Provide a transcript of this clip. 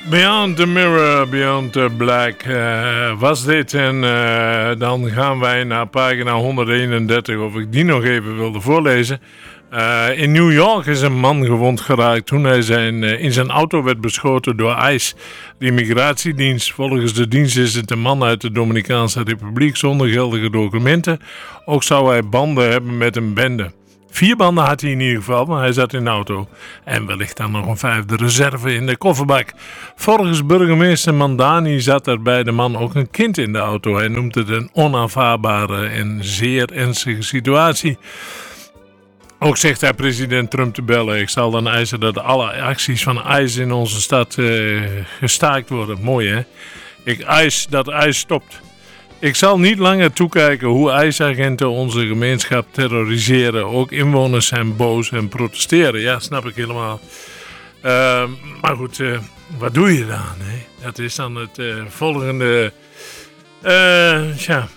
Beyond the Mirror, Beyond the Black was dit. En dan gaan wij naar pagina 131, of ik die nog even wilde voorlezen. In New York is een man gewond geraakt toen hij in zijn auto werd beschoten door ICE, de immigratiedienst. Volgens de dienst is het een man uit de Dominicaanse Republiek zonder geldige documenten. Ook zou hij banden hebben met een bende. 4 banden had hij in ieder geval, maar hij zat in de auto. En wellicht dan nog een 5e reserve in de kofferbak. Volgens burgemeester Mandani zat er bij de man ook een kind in de auto. Hij noemt het een onaanvaardbare en zeer ernstige situatie. Ook zegt hij president Trump te bellen. Ik zal dan eisen dat alle acties van ICE in onze stad gestaakt worden. Mooi hè? Ik eis dat ICE stopt. Ik zal niet langer toekijken hoe ICE-agenten onze gemeenschap terroriseren. Ook inwoners zijn boos en protesteren. Ja, snap ik helemaal. Maar goed, wat doe je dan? Hè? Dat is dan het volgende